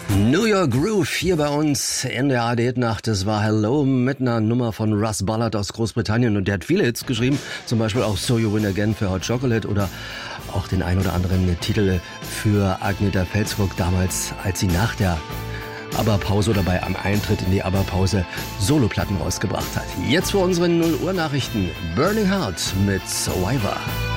New York Groove hier bei uns in der ARD-Nacht. Das war Hello mit einer Nummer von Russ Ballard aus Großbritannien. Und der hat viele Hits geschrieben, zum Beispiel auch So You Win Again für Hot Chocolate oder auch den ein oder anderen Titel für Agnetha Fälskog damals, als sie nach der ABBA-Pause oder am Eintritt in die ABBA-Pause Soloplatten rausgebracht hat. Jetzt für unsere 0 Uhr Nachrichten Burning Heart mit Survivor.